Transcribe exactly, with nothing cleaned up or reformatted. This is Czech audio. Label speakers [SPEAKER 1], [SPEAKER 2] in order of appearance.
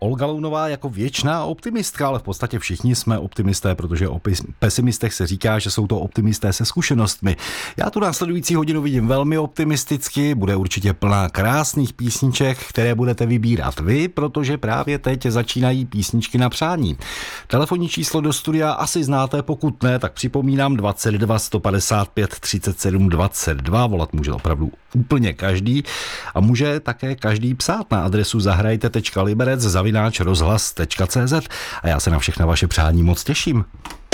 [SPEAKER 1] Olga Lounová jako věčná optimistka, ale v podstatě všichni jsme optimisté, protože o pesimistech se říká, že jsou to optimisté se zkušenostmi. Já tu následující hodinu vidím velmi optimisticky, bude určitě plná krásných písniček, které budete vybírat vy, protože právě teď začínají písničky na přání. Telefonní číslo do studia asi znáte, pokud ne, tak připomínám dvacet dva sto padesát pět třicet sedm dvacet dva, volat může opravdu úplně každý a může také každý psát na adresu zahrajte tečka liberec zavináč rozhlas tečka cé zet a já se na všechna vaše přání moc těším.